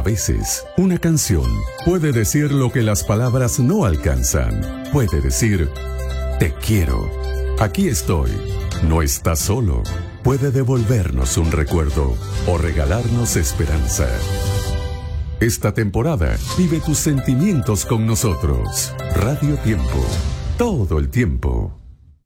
veces, una canción puede decir lo que las palabras no alcanzan. Puede decir, te quiero, aquí estoy, no estás solo. Puede devolvernos un recuerdo o regalarnos esperanza. Esta temporada, vive tus sentimientos con nosotros. Radio Tiempo, todo el tiempo.